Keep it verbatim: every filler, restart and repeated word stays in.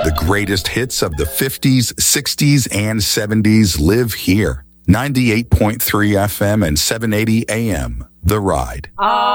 The greatest hits of the fifties, sixties, and seventies live here. ninety-eight point three F M and seven eighty A M, The Ride.